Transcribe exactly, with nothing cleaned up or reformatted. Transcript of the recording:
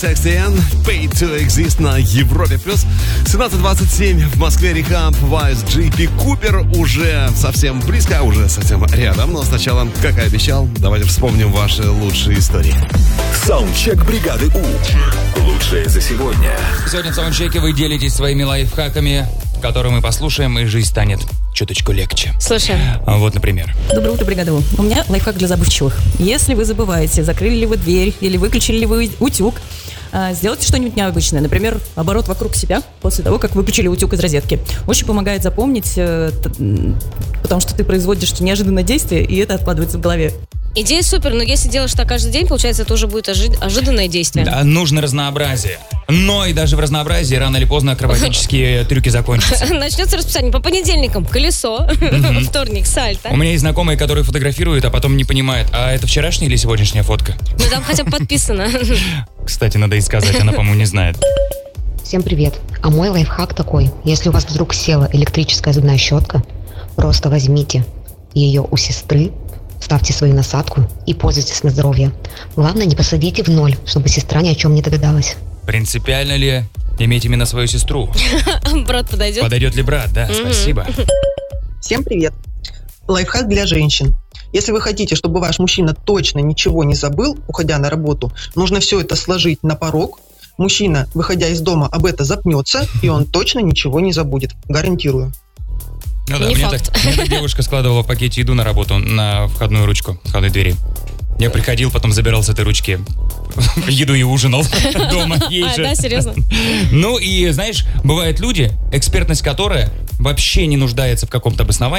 Sexy N, Paid to Exist на Европе+. семнадцать двадцать семь в Москве. Рехаб, Вайс, джей пи Купер уже совсем близко, уже совсем рядом. Но сначала, как и обещал, давайте вспомним ваши лучшие истории. Саундчек бригады У. Лучшее за сегодня. Сегодня в саундчеке вы делитесь своими лайфхаками, которые мы послушаем, и жизнь станет чуточку легче. Слушаем. Вот, например. Доброе утро, бригада У. У меня лайфхак для забывчивых. Если вы забываете, закрыли ли вы дверь или выключили ли вы утюг, сделайте что-нибудь необычное. Например, оборот вокруг себя после того, как выключили утюг из розетки. Очень помогает запомнить, потому что ты производишь неожиданное действие, и это откладывается в голове. Идея супер, но если делаешь так каждый день, получается, это уже будет ожи- ожиданное действие. Да, нужно разнообразие. Но и даже в разнообразии рано или поздно акробатические трюки закончатся. Начнется расписание по понедельникам. Колесо, вторник, сальто. У меня есть знакомые, которые фотографируют, а потом не понимают, а это вчерашняя или сегодняшняя фотка? Ну там хотя бы подписано. Кстати, надо ей сказать, она, по-моему, не знает. Всем привет. А мой лайфхак такой. Если у вас вдруг села электрическая зубная щетка, просто возьмите ее у сестры, ставьте свою насадку и пользуйтесь на здоровье. Главное, не посадите в ноль, чтобы сестра ни о чем не догадалась. Принципиально ли иметь именно свою сестру? Брат подойдет? Подойдет ли брат, да, Mm-hmm. спасибо. Всем привет. Лайфхак для женщин. Если вы хотите, чтобы ваш мужчина точно ничего не забыл, уходя на работу, нужно все это сложить на порог. Мужчина, выходя из дома, об этом запнется, и он точно ничего не забудет. Гарантирую. Ну да, Не мне факт. так, мне так девушка складывала в пакете еду на работу на входную ручку входной двери. Я приходил, потом забирал с этой ручки еду и ужинал дома. Ей А, же. да, серьезно? Ну и, знаешь, бывают люди, экспертность которой вообще не нуждается в каком-то обосновании.